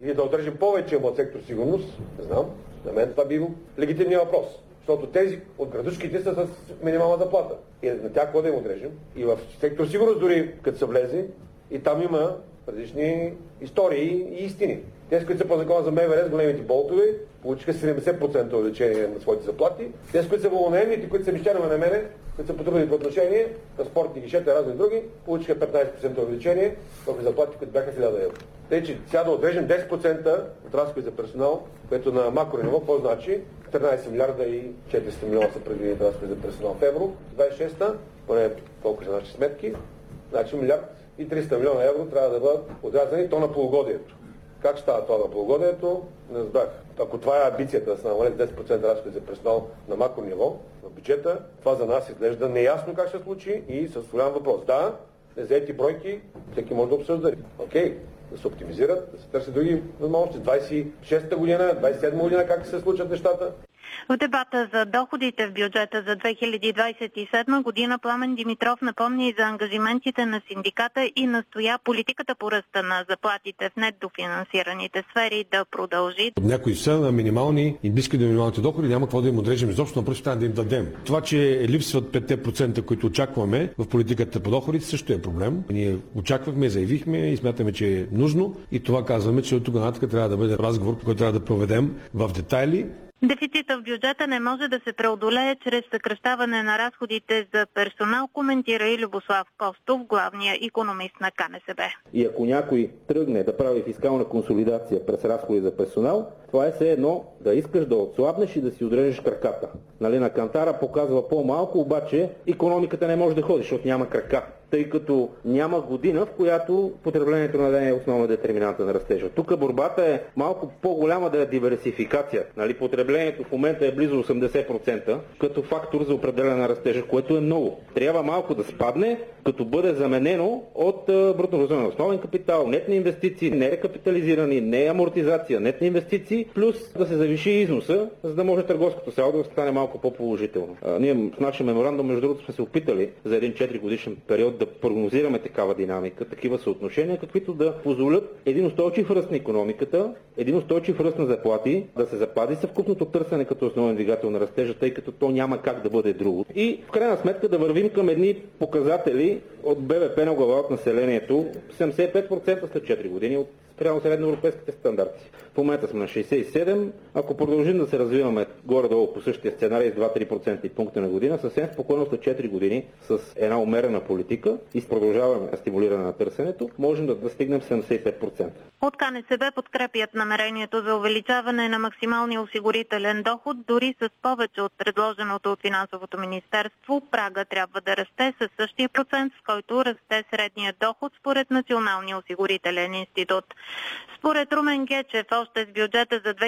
Или да отрежем повече от сектор сигурност, не знам, на мен това би легитимният въпрос. Защото тези от градушките са с минимална заплата. И на тях какво да им отрежем? И в сектор сигурност дори като се влезе, и там има различни истории и истини. Тези, които са по закона за МВР с големите болтове, получиха 70% увеличение на своите заплати. Тези, които са волонените, които са мещани на мене, които са по трудовите отношения, транспортни гишета, разни други, получиха 15% увеличение в заплати, които бяха 1000 евро. Тъй, че сега да отрежем 10% от разходи за персонал, което на макро ниво, какво значи? 13 милиарда и 400 милиона са предвидени разходи за персонал в евро. 26-та, поне колко са наши сметки, значи милиард и 300 милиона евро трябва да бъдат отрязани то на полугодието. Как става това на полугодието? Не разбрах. Ако това е амбицията да се намали 10% разходи за персонал на макро ниво в бюджета, това за нас изглежда неясно как ще се случи и с голям въпрос. Да, незаети бройки, всеки може да обсъжда. Окей, да се оптимизират, да се търсят други възможности. 26-та година, 27-та година как се случат нещата? В дебата за доходите в бюджета за 2027 година Пламен Димитров напомни и за ангажиментите на синдиката и настоя политиката по ръста на заплатите в недофинансираните сфери да продължи. Някои са на минимални и близки до минималните доходи, няма какво да им отрежем изобщо, но просто трябва да им дадем. Това, че липсват 5%, които очакваме в политиката по доходите, също е проблем. Ние очаквахме, заявихме и смятаме, че е нужно и това казваме, че от тук нататък трябва да бъде разговор, който трябва да проведем в детайли. Дефицита в бюджета не може да се преодолее чрез съкращаване на разходите за персонал, коментира и Любослав Костов, главния икономист на КНСБ. И ако някой тръгне да прави фискална консолидация през разходи за персонал, това е все едно да искаш да отслабнеш и да си отрежеш краката. На кантара показва по-малко, обаче икономиката не може да ходи, защото няма крака. Тъй като няма година, в която потреблението на ден е основна детерминанта на растежа. Тук борбата е малко по-голяма да е диверсификация. Потреблението в момента е близо 80% като фактор за определяне на растежа, което е много. Трябва малко да спадне, като бъде заменено от брутно основен капитал, нетни инвестиции, не рекапитализирани, не амортизация, нетни инвестиции, плюс да се завиши износа, за да може търговското салдо да стане малко по-положително. Ние в нашия меморандум, между другото, сме се опитали за един 4 годишен период да прогнозираме такава динамика, такива съотношения, каквито да позволят един устойчив ръст на икономиката, един устойчив ръст на заплати, да се запази съвкупното търсене като основен двигател на растежа, тъй като то няма как да бъде друго. И в крайна сметка да вървим към едни показатели от БВП на глава от населението, 75% след 4 години от спрямо средноевропейските стандарти. В момента сме на 67. Ако продължим да се развиваме горе-долу по същия сценарий с 2-3% пункта на година, съвсем спокойно след 4 години с една умерена политика и с продължаване на стимулиране на търсенето, можем да стигнем 75%. От КНСБ подкрепят намерението за увеличаване на максималния осигурителен доход, дори с повече от предложеното от Финансовото министерство. Прага трябва да расте със същия процент, с който расте средният доход според Националния осигурителен институт. Според Румен Гечев, още с бюджета за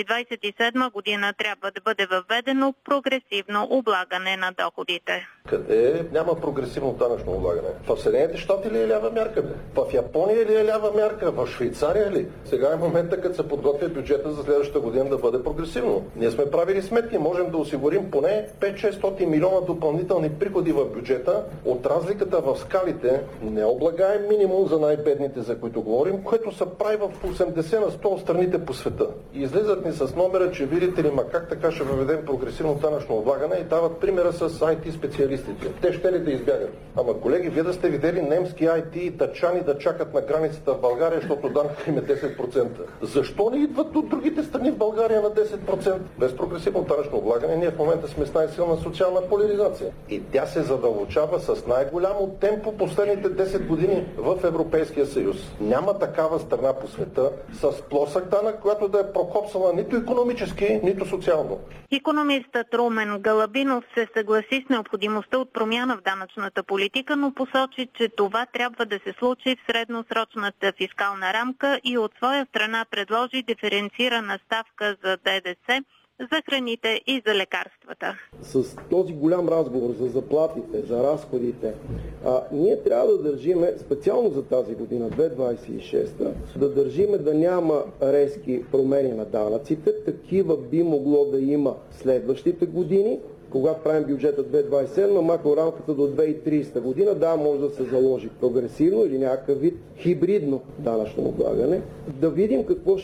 2027 година трябва да бъде въведено прогресивно облагане на доходите. Къде няма прогресивно данъчно облагане? В Съединените щати ли е лява мярка? В Япония ли е лява мярка? В Швейцария ли? Сега е момента, като се подготвя бюджета за следващата година да бъде прогресивно. Ние сме правили сметки, можем да осигурим поне 5-600 милиона допълнителни приходи в бюджета от разликата в скалите, необлагаем минимум за най-бедните, за които говорим, което се прави в 80 на 100 страните по света. И излизат ни с номера, че видите ли, как така ще въведем прогресивно данъчно облагане и дават примера с IT специалистите. Те ще ли да избягат? Ама колеги, вие да сте видели немски IT и тачани да чакат на границата в България, защото данъкът им е 10%. Защо не идват от другите страни в България на 10%? Без прогресивно данъчно облагане ние в момента сме с най-силна социална поляризация. И тя се задълбочава с най-голямо темпо последните 10 години в Европейския съюз. Няма такава страна по света с плосък данък, която да е прокопсала нито икономически, нито социално. Икономистът Румен Галабинов се съгласи с необходимостта от промяна в данъчната политика, но посочи, че това трябва да се случи в средносрочната фискална рамка и от своя страна предложи диференцирана ставка за ДДС за храните и за лекарствата. С този голям разговор за заплатите, за разходите, ние трябва да държиме, специално за тази година, 2026, да държиме да няма резки промени на данъците. Такива би могло да има следващите години, когато правим бюджета 2027, макрорамката до 2030 година, да, може да се заложи прогресивно или някакъв вид хибридно данъчно облагане. Да видим какво